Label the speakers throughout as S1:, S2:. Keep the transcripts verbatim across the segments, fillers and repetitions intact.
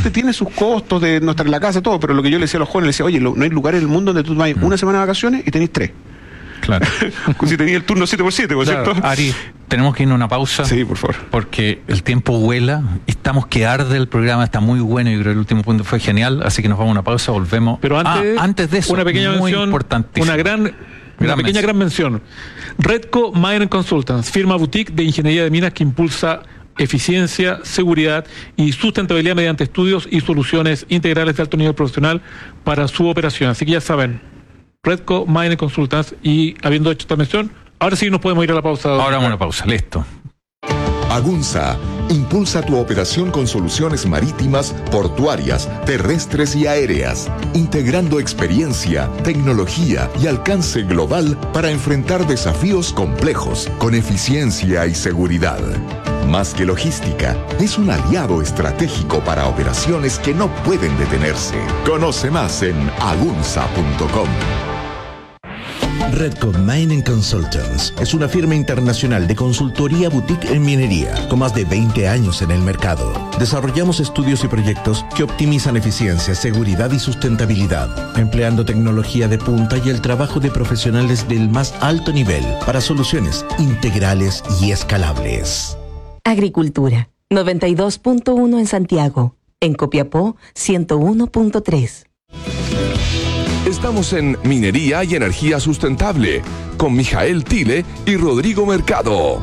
S1: obviamente tiene sus costos de no estar en la casa, todo, pero lo que yo le decía a los jóvenes, les decía, oye, lo, no hay lugares en el mundo donde tú vas mm. una semana de vacaciones y tenés tres.
S2: Claro.
S1: Si tenías el turno siete por siete, ¿por
S2: claro.
S1: cierto?
S2: Ari, tenemos que ir a una pausa.
S1: Sí, por favor.
S2: Porque el tiempo vuela. Estamos que arde el programa, está muy bueno. Yo creo que el último punto fue genial. Así que nos vamos a una pausa, volvemos.
S3: Pero antes,
S2: ah, antes de eso,
S3: una pequeña
S2: muy
S3: mención,
S2: importantísimo.
S3: Una gran,
S2: gran
S3: una pequeña
S2: mención.
S3: gran mención. Redco Mining Consultants, firma boutique de ingeniería de minas que impulsa eficiencia, seguridad y sustentabilidad mediante estudios y soluciones integrales de alto nivel profesional para su operación. Así que ya saben, Redco Mining Consultants, y habiendo hecho esta mención, ahora sí nos podemos ir a la pausa.
S2: Ahora vamos a una pausa, listo.
S4: Agunza impulsa tu operación con soluciones marítimas, portuarias, terrestres y aéreas, integrando experiencia, tecnología y alcance global para enfrentar desafíos complejos con eficiencia y seguridad. Más que logística, es un aliado estratégico para operaciones que no pueden detenerse. Conoce más en agunza punto com.
S5: Redco Mining Consultants es una firma internacional de consultoría boutique en minería, con más de veinte años en el mercado. Desarrollamos estudios y proyectos que optimizan eficiencia, seguridad y sustentabilidad, empleando tecnología de punta y el trabajo de profesionales del más alto nivel para soluciones integrales y escalables.
S6: Agricultura, noventa y dos punto uno en Santiago, en Copiapó, ciento uno punto tres.
S7: Estamos en Minería y Energía Sustentable con Mijael Tile y Rodrigo Mercado.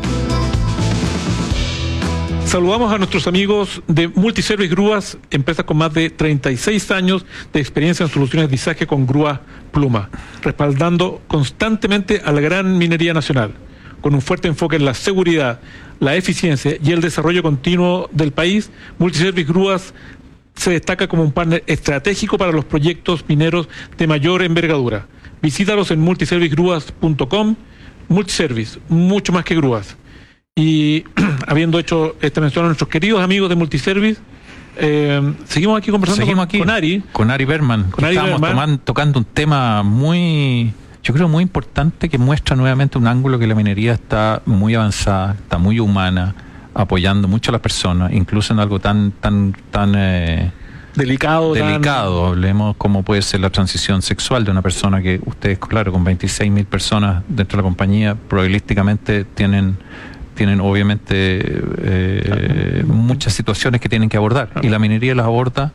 S3: Saludamos a nuestros amigos de Multiservice Grúas, empresa con más de treinta y seis años de experiencia en soluciones de izaje con grúa pluma, respaldando constantemente a la gran minería nacional, con un fuerte enfoque en la seguridad, la eficiencia y el desarrollo continuo del país. Multiservice Grúas se destaca como un partner estratégico para los proyectos mineros de mayor envergadura. Visítalos en multiservice grúas punto com. Multiservice, mucho más que grúas. Y habiendo hecho esta mención a nuestros queridos amigos de Multiservice, eh, seguimos aquí conversando
S2: seguimos
S3: con,
S2: aquí,
S3: con Ari.
S2: Con Ari Berman.
S3: Con Ari
S2: Estamos
S3: Berman.
S2: Tomando, tocando un tema muy, yo creo muy importante, que muestra nuevamente un ángulo que la minería está muy avanzada, está muy humana, apoyando mucho a las personas, incluso en algo tan tan tan eh,
S3: delicado,
S2: delicado,
S3: tan...
S2: hablemos como puede ser la transición sexual de una persona que ustedes, claro, con veintiséis mil personas dentro de la compañía, probabilísticamente tienen tienen obviamente eh, claro. muchas situaciones que tienen que abordar, claro. y la minería las aborda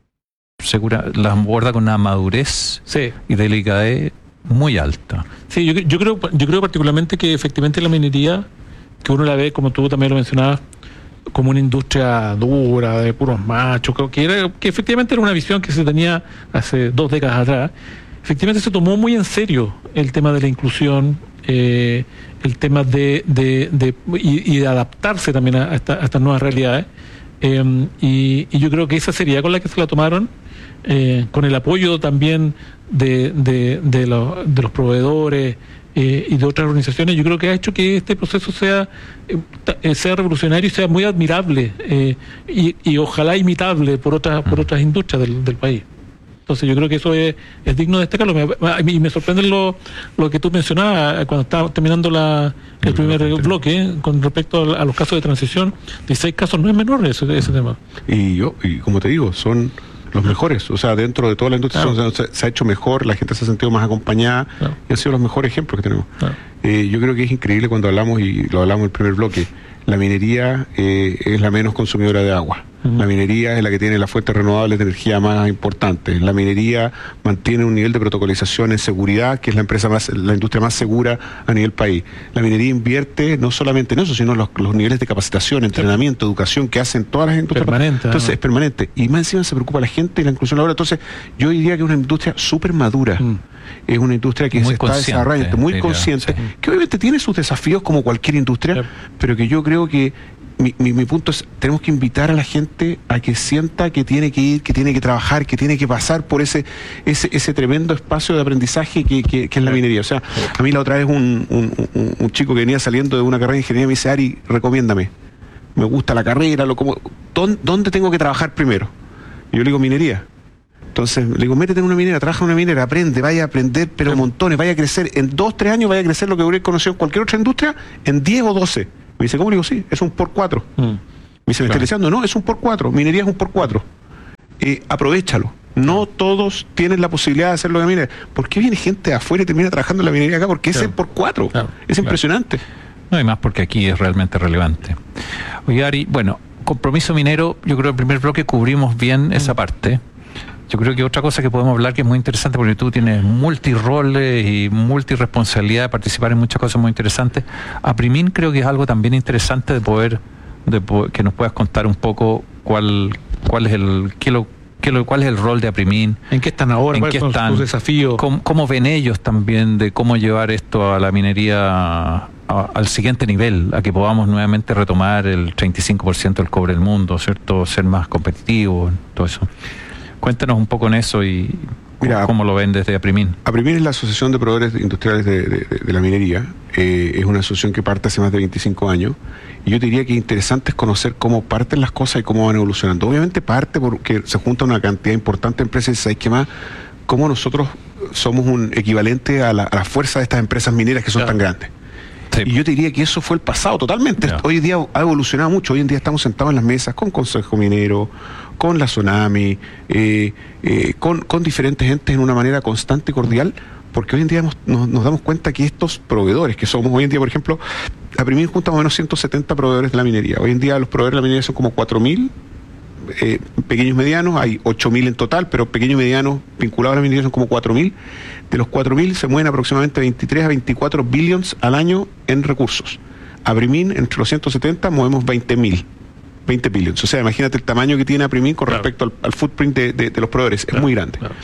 S2: segura, las aborda con una madurez
S3: sí.
S2: y delicadez muy alta.
S3: Sí, yo, yo creo yo creo particularmente que efectivamente la minería, que uno la ve, como tú también lo mencionabas, como una industria dura, de puros machos, que, era, que efectivamente era una visión que se tenía hace dos décadas atrás. Efectivamente se tomó muy en serio el tema de la inclusión, eh, el tema de, de, de y, y de adaptarse también a, esta, a estas nuevas realidades. Eh, y, y yo creo que esa seriedad con la que se la tomaron, eh, con el apoyo también de, de, de, lo, de los proveedores, Eh, y de otras organizaciones, yo creo que ha hecho que este proceso sea eh, sea revolucionario y sea muy admirable, eh, y, y ojalá imitable por otras por otras industrias del, del país. Entonces yo creo que eso es, es digno de destacarlo. Me, y me sorprende lo, lo que tú mencionabas cuando estábamos terminando la, el primer bloque, eh, con respecto a, a los casos de transición. dieciséis casos no es menor ese, ese tema.
S1: Y yo, y como te digo, son los mejores, o sea, dentro de toda la industria, claro. se, se ha hecho mejor, la gente se ha sentido más acompañada, claro. y han sido los mejores ejemplos que tenemos. Claro. Eh, yo creo que es increíble cuando hablamos, y lo hablamos en el primer bloque, la minería eh, es la menos consumidora de agua. Uh-huh. La minería es la que tiene las fuentes renovables de energía más importantes. La minería mantiene un nivel de protocolización en seguridad, que es la empresa más, la industria más segura a nivel país. La minería invierte no solamente en eso, sino en los, los niveles de capacitación, entrenamiento, educación que hacen todas las industrias.
S3: Permanente.
S1: Entonces,
S3: ¿no?
S1: es permanente. Y más encima se preocupa la gente y la inclusión laboral. Entonces, yo diría que es una industria súper madura. Mm. Es una industria que
S2: muy
S1: se está desarrollando, muy consciente, sí. que obviamente tiene sus desafíos como cualquier industria, sí. pero que yo creo que mi, mi, mi punto es, tenemos que invitar a la gente a que sienta que tiene que ir, que tiene que trabajar, que tiene que pasar por ese ese, ese tremendo espacio de aprendizaje que, que, que es la minería. O sea, a mí la otra vez un, un, un, un chico que venía saliendo de una carrera de ingeniería me dice, Ari, recomiéndame, me gusta la carrera, lo como, ¿dónde, ¿dónde tengo que trabajar primero? Y yo le digo, minería. Entonces le digo, métete en una minera, trabaja en una minera, aprende, vaya a aprender, pero sí. montones, vaya a crecer, en dos, tres años vaya a crecer lo que hubiera conocido en cualquier otra industria, en diez o doce. Me dice, ¿cómo? Le digo, sí, es un por cuatro. Mm. Me dice, ¿me claro. está diciendo? No, es un por cuatro, minería es un por cuatro. eh, aprovéchalo. No todos tienen la posibilidad de hacerlo de minería. ¿Por qué viene gente de afuera y termina trabajando en la minería acá? Porque
S3: claro.
S1: ese es por cuatro.
S3: Claro.
S1: Es
S3: Claro.
S1: impresionante.
S2: No, y más porque aquí es realmente relevante. Oye, Ari, bueno, compromiso minero, yo creo que en el primer bloque cubrimos bien mm. esa parte. Yo creo que otra cosa que podemos hablar que es muy interesante, porque tú tienes multiroles y multiresponsabilidad de participar en muchas cosas muy interesantes. Aprimin creo que es algo también interesante de poder, de poder que nos puedas contar un poco cuál, cuál es el, qué lo, qué lo, cuál es el rol de Aprimin.
S3: ¿En qué están ahora?
S2: ¿En
S3: ¿Cuáles
S2: qué
S3: son
S2: están?
S3: sus desafíos?
S2: ¿Cómo, cómo ven ellos también de cómo llevar esto a la minería a, al siguiente nivel, a que podamos nuevamente retomar el treinta y cinco por ciento del cobre del mundo, ¿cierto? Ser más competitivos, todo eso. Cuéntanos un poco en eso y Mira, cómo lo ven desde Aprimin.
S1: Aprimin es la Asociación de Proveedores Industriales de, de, de la Minería. Eh, es una asociación que parte hace más de veinticinco años. Y yo diría que interesante es conocer cómo parten las cosas y cómo van evolucionando. Obviamente parte porque se junta una cantidad importante de empresas y ¿sabes qué más? Cómo nosotros somos un equivalente a la, a la fuerza de estas empresas mineras que son claro. tan grandes. Sí. Y yo te diría que eso fue el pasado totalmente. Yeah. Hoy en día ha evolucionado mucho. Hoy en día estamos sentados en las mesas con Consejo Minero, con la Sonami, eh, eh, con, con diferentes entes en una manera constante y cordial, porque hoy en día hemos, nos, nos damos cuenta que estos proveedores que somos hoy en día, por ejemplo, Aprimin junta más o menos ciento setenta proveedores de la minería. Hoy en día los proveedores de la minería son como cuatro mil, eh, pequeños y medianos, hay ocho mil en total, pero pequeños y medianos vinculados a la minería son como cuatro mil. De los cuatro mil se mueven aproximadamente veintitrés a veinticuatro billions al año en recursos. Aprimin, entre los ciento setenta, movemos veinte mil. veinte billions. O sea, imagínate el tamaño que tiene Aprimin con claro. respecto al, al footprint de, de, de los proveedores. Claro. Es muy grande. Claro.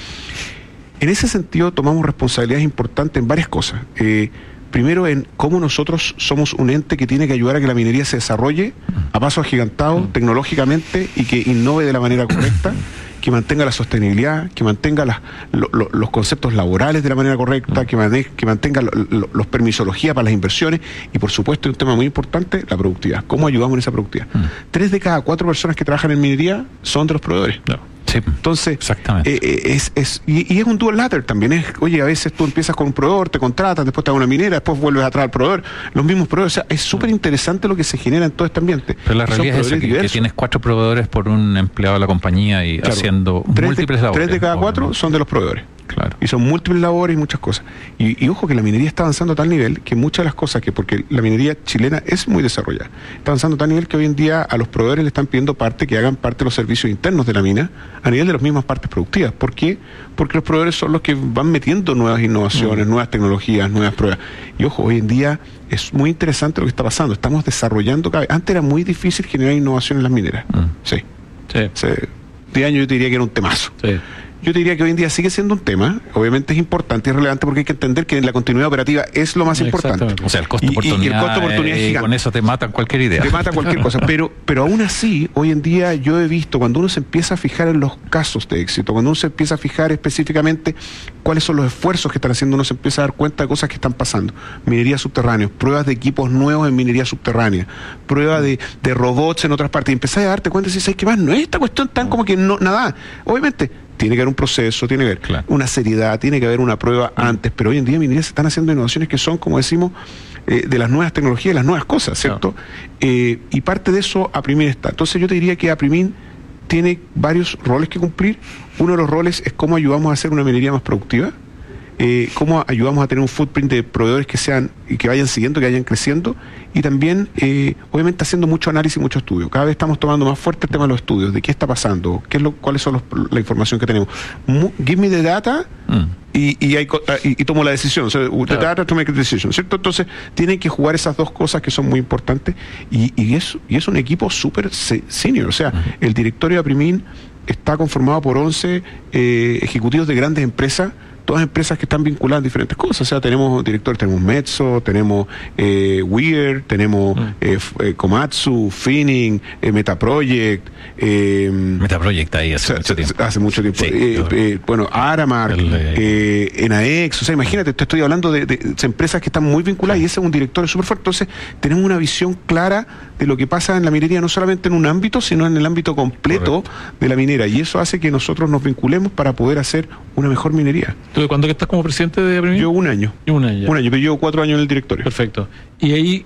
S1: En ese sentido, tomamos responsabilidades importantes en varias cosas. Eh, primero, en cómo nosotros somos un ente que tiene que ayudar a que la minería se desarrolle a paso agigantado, mm. tecnológicamente, y que innove de la manera correcta, que mantenga la sostenibilidad, que mantenga las, lo, lo, los conceptos laborales de la manera correcta, que, mane, que mantenga lo, lo, los permisologías para las inversiones y, por supuesto, un tema muy importante, la productividad. ¿Cómo ayudamos en esa productividad? Mm. Tres de cada cuatro personas que trabajan en minería son de los proveedores. No.
S2: Sí,
S1: entonces,
S2: exactamente.
S1: Eh, es, es, y, y es un dual ladder también. Es, oye, a veces tú empiezas con un proveedor, te contratan, después te da una minera, después vuelves atrás al proveedor, los mismos proveedores. O sea, es súper interesante lo que se genera en todo este ambiente.
S2: Pero la realidad es esa, que, que tienes cuatro proveedores por un empleado de la compañía y claro, haciendo
S1: tres
S2: múltiples
S1: de,
S2: labores.
S1: Tres de cada cuatro obviamente. Son de los proveedores.
S2: Claro.
S1: Y son múltiples labores y muchas cosas. Y, y ojo que la minería está avanzando a tal nivel que muchas de las cosas que, porque la minería chilena es muy desarrollada, está avanzando a tal nivel que hoy en día a los proveedores le están pidiendo parte que hagan parte de los servicios internos de la mina a nivel de las mismas partes productivas. ¿Por qué? Porque los proveedores son los que van metiendo nuevas innovaciones, mm. nuevas tecnologías, nuevas pruebas. Y ojo, hoy en día es muy interesante lo que está pasando. Estamos desarrollando cada vez. Antes era muy difícil generar innovación en las mineras. Mm. Sí. Sí. Hace diez años yo te diría que era un temazo. Sí. Yo te diría que hoy en día sigue siendo un tema, obviamente es importante y relevante porque hay que entender que la continuidad operativa es lo más importante.
S2: O sea, el costo de oportunidad, y, y el costo de oportunidad eh, es gigante. Con eso te matan cualquier idea.
S1: Te mata cualquier cosa, pero, pero aún así, hoy en día yo he visto, cuando uno se empieza a fijar en los casos de éxito, cuando uno se empieza a fijar específicamente cuáles son los esfuerzos que están haciendo, uno se empieza a dar cuenta de cosas que están pasando. Minería subterránea, pruebas de equipos nuevos en minería subterránea, pruebas de, de robots en otras partes, y empezás a darte cuenta y dices, ¿qué más? No es esta cuestión tan como que no, nada. Obviamente, tiene que haber un proceso, tiene que haber claro. una seriedad, tiene que haber una prueba antes, pero hoy en día en minería se están haciendo innovaciones que son, como decimos, eh, de las nuevas tecnologías, las nuevas cosas, ¿cierto? Claro. Eh, y parte de eso Aprimin está. Entonces yo te diría que Aprimin tiene varios roles que cumplir. Uno de los roles es cómo ayudamos a hacer una minería más productiva, eh, cómo ayudamos a tener un footprint de proveedores que sean y que vayan siguiendo, que vayan creciendo, y también, eh, obviamente, haciendo mucho análisis y mucho estudio. Cada vez estamos tomando más fuerte el tema de los estudios, de qué está pasando, qué es lo, cuáles son los, la información que tenemos. Mo, give me the data mm. y, y, hay, y, y tomo la decisión. O sea, claro. The data to make a decision, ¿cierto? Entonces, tienen que jugar esas dos cosas que son muy importantes, y, y, es, y es un equipo súper senior. O sea, mm. el directorio de Aprimin está conformado por once eh, ejecutivos de grandes empresas, todas empresas que están vinculadas a diferentes cosas. O sea, tenemos directores, tenemos Metso, tenemos eh, Weir, tenemos mm. eh, eh, Komatsu, Finning, eh, Metaproject. Eh,
S2: Metaproject ahí hace o sea, mucho tiempo.
S1: Hace mucho tiempo. Sí, eh, eh, bueno, Aramark, el, eh, eh, Enaex. O sea, imagínate, te estoy hablando de, de, de empresas que están muy vinculadas, sí. y ese es un directorio súper fuerte. Entonces, tenemos una visión clara de lo que pasa en la minería, no solamente en un ámbito, sino en el ámbito completo Correcto. De la minera. Y eso hace que nosotros nos vinculemos para poder hacer una mejor minería.
S3: ¿Tú de cuándo que estás como presidente de Aprimin?
S1: Yo un año.
S3: Un año.
S1: Un año, pero llevo cuatro años en el directorio.
S3: Perfecto. Y ahí,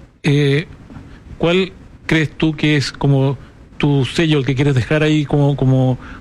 S3: eh, ¿cuál crees tú que es como tu sello, el que quieres dejar ahí como, como,